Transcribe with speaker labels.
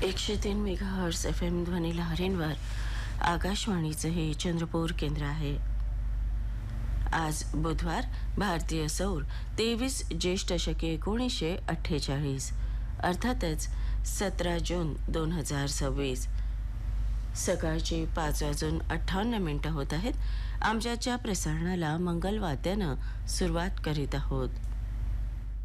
Speaker 1: 103 megahertz FM ध्वनी लहरींवर आकाशवाणीचं हे चंद्रपूर केंद्र आहे. आज बुधवार, भारतीय सौर 23 ज्येष्ठ शके 1948, अर्थातच 17 जून 2026. सकाळचे 5:58 होत आहेत. आमच्या प्रसारणाला मंगलवाद्यानं सुरुवात करीत आहोत.